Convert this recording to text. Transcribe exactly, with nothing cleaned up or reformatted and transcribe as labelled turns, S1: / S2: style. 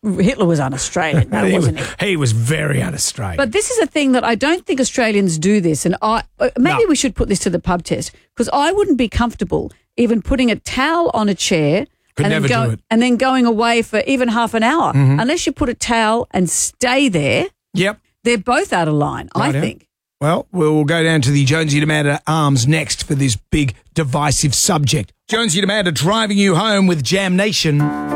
S1: Hitler was un-Australian, though,
S2: he,
S1: wasn't
S2: was,
S1: he?
S2: he was very un-Australian.
S1: But this is a thing that I don't think Australians do this, and I maybe
S2: No.
S1: we should put this to the pub test, because I wouldn't be comfortable even putting a towel on a chair
S2: Could
S1: and,
S2: never
S1: then
S2: do
S1: go,
S2: it.
S1: and then going away for even half an hour.
S2: Mm-hmm.
S1: Unless you put a towel and stay there,
S2: Yep.
S1: they're both out of line, I
S2: Righto.
S1: think.
S2: Well, we'll go down to the Jonesy and Amanda arms next for this big divisive subject. Jonesy and Amanda driving you home with Jam Nation.